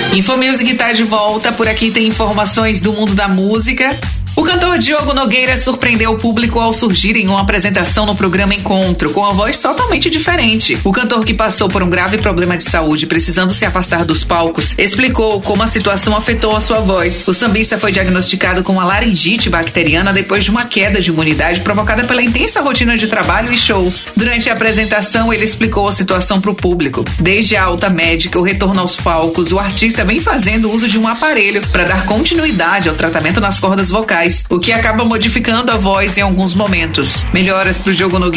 Infomusic tá de volta, por aqui tem informações do mundo da música. O cantor Diogo Nogueira surpreendeu o público ao surgir em uma apresentação no programa Encontro, com uma voz totalmente diferente. O cantor, que passou por um grave problema de saúde, precisando se afastar dos palcos, explicou como a situação afetou a sua voz. O sambista foi diagnosticado com uma laringite bacteriana depois de uma queda de imunidade provocada pela intensa rotina de trabalho e shows. Durante a apresentação, ele explicou a situação para o público. Desde a alta médica, o retorno aos palcos, o artista vem fazendo uso de um aparelho para dar continuidade ao tratamento nas cordas vocais, o que acaba modificando a voz em alguns momentos. Melhoras para o Diogo Nogueira